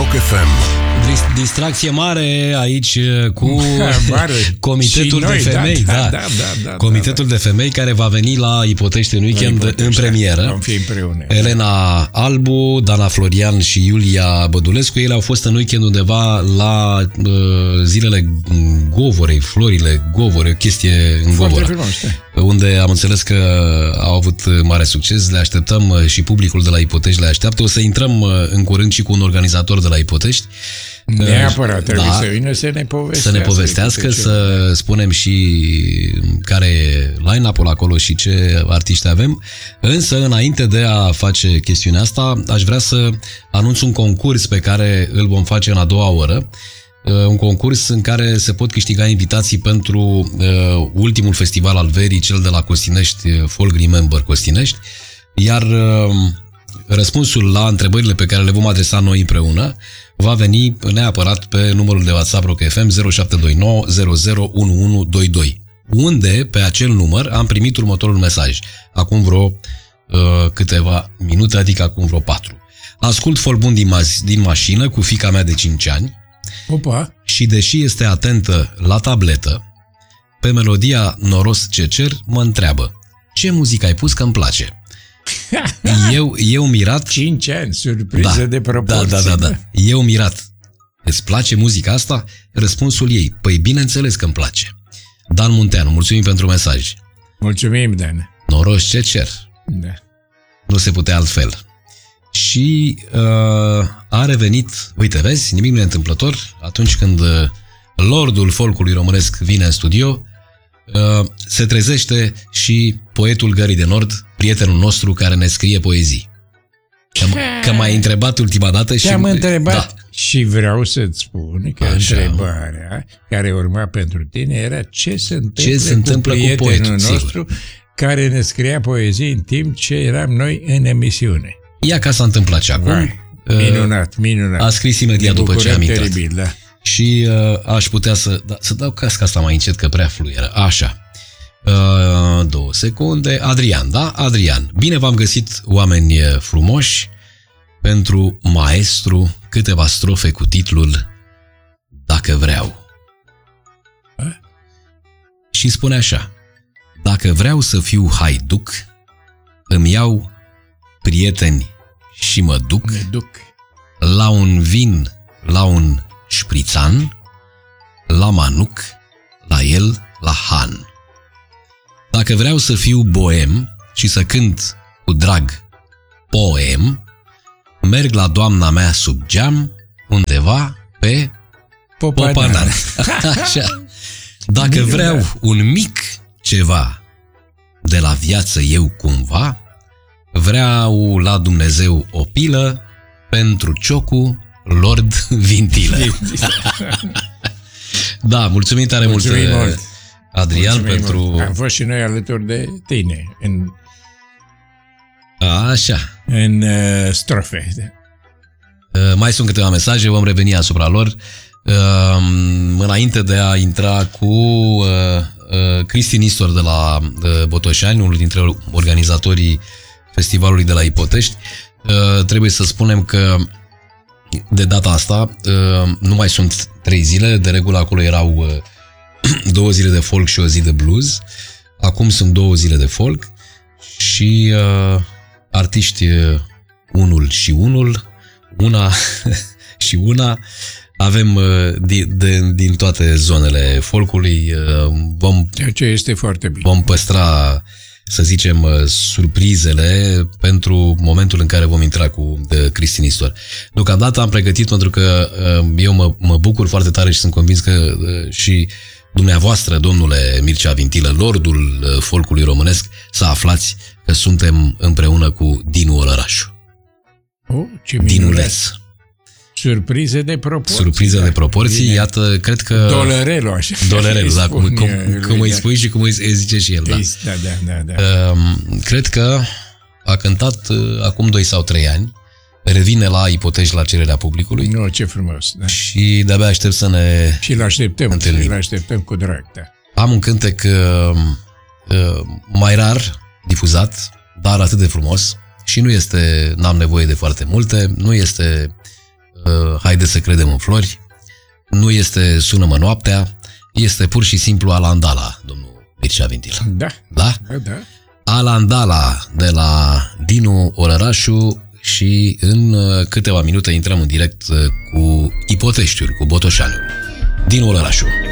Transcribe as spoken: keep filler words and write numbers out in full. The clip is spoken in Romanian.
F M. Distracție mare aici cu mare. Comitetul noi, de Femei. Da, da, da, da, da, Comitetul da, da. de Femei care va veni la Ipotește în weekend Ipotește, în premieră. Vom fi împreună. Elena Albu, Dana Florian și Iulia Bădulescu. Ele au fost în weekend undeva la uh, zilele Govorei, florile Govore, o chestie în Govora. Frumos, da. Unde am înțeles că au avut mare succes. Le așteptăm și publicul de la Ipotești le așteaptă. O să intrăm în curând și cu un organizator de la Ipotești. Neapărat, trebuie da, să vină să ne povestească. Să ne povestească, să spunem și care e line-up-ul acolo și ce artiști avem. Însă, înainte de a face chestiunea asta, aș vrea să anunț un concurs pe care îl vom face în a doua oră. Un concurs în care se pot câștiga invitații pentru uh, ultimul festival al verii, cel de la Costinești, Folk Remember Costinești, iar uh, răspunsul la întrebările pe care le vom adresa noi împreună va veni neapărat pe numărul de WhatsApp Rock F M zero șapte doi nouă zero zero unu unu doi doi, unde pe acel număr am primit următorul mesaj acum vreo uh, câteva minute, adică acum vreo patru. Ascult folk bun din, ma- din mașină cu fiica mea de cinci ani. Opa. Și deși este atentă la tabletă, pe melodia Noros ce cer mă întreabă: ce muzică ai pus că îmi place? Eu, eu mirat... cinci ani, surpriză da, de proporții. Da, da, da, da. Eu mirat. Îți place muzica asta? Răspunsul ei: păi bineînțeles că îmi place. Dan Munteanu, mulțumim pentru mesaj. Mulțumim, Dan. Noros ce cer. Da. Nu se putea altfel. Și uh, a revenit, uite, vezi, nimic nu e întâmplător, atunci când uh, lordul folcului românesc vine în studio, uh, se trezește și poetul Gării de Nord, prietenul nostru care ne scrie poezii. Că, că m-ai întrebat ultima dată și... Te-am întrebat da. Și vreau să-ți spun că Așa. întrebarea care urma pentru tine era ce se întâmplă, ce se întâmplă cu, cu prietenul poetul nostru sigur. Care ne scria poezii în timp ce eram noi în emisiune. Ia ca s-a întâmplat și acum. Vai, minunat, minunat. A scris imediat după ce am intrat. Teribil, da. Și uh, aș putea să... Da, să dau casca asta mai încet, că prea fluieră. Așa. Uh, două secunde. Adrian, da? Adrian. Bine v-am găsit, oameni frumoși, pentru maestru câteva strofe cu titlul Dacă vreau. A? Și spune așa: dacă vreau să fiu haiduc, îmi iau prieteni și mă duc, Ne duc. la un vin, la un șprițan, la manuc, la el, la han. Dacă vreau să fiu boem și să cânt cu drag poem, merg la doamna mea sub geam, undeva pe Popadan. Popadan. Așa. Dacă vreau un mic ceva de la viață eu cumva, vreau la Dumnezeu o pilă pentru ciocul Lord Vintilă. Da, mulțumim tare Mulțumim mult, mult, Adrian, Mulțumim pentru... mult. Am fost și noi alături de tine în, Așa. în uh, strofe. Mai sunt câteva mesaje, vom reveni asupra lor. Înainte de a intra cu Cristi Nistor de la Botoșani, unul dintre organizatorii festivalului de la Ipotești, trebuie să spunem că de data asta nu mai sunt trei zile, de regulă acolo erau două zile de folk și o zi de blues, acum sunt două zile de folk și artiști unul și unul, una și una, avem din, de, din toate zonele folcului, vom, Ce este foarte bine. vom păstra, să zicem, surprizele pentru momentul în care vom intra cu Cristi Nistor. Deocamdată am pregătit, pentru că eu mă, mă bucur foarte tare și sunt convins că și dumneavoastră, domnule Mircea Vintilă, lordul folcului românesc, să aflați că suntem împreună cu Dinu Olărașu. Oh, ce minunat. Dinuleț. Surprize de proporții. Surprize da. de proporții, Bine. Iată, cred că... Dolărelu, așa. Dolărelu, da, cum, cum, spune, cum îi spui și cum îi zice și el, da. Da, da, da, da. Cred că a cântat acum doi sau trei ani, revine la Ipotești la cererea publicului. Nu, ce frumos, da. Și de-abia aștept să ne Și îl așteptăm, întâlnim. îl așteptăm cu drag, da. Am un cântec uh, uh, mai rar difuzat, dar atât de frumos și nu este, n-am nevoie de foarte multe, nu este uh, Haide haideți să credem în flori, nu este Sună-mă noaptea, este pur și simplu Alandala, domnul Mircea Vintil. Da. Da? Da, da. Alandala de la Dinu Olărașu și în câteva minute intrăm în direct cu Ipoteștiul, cu Botoșaniul. Dinu Olărașu.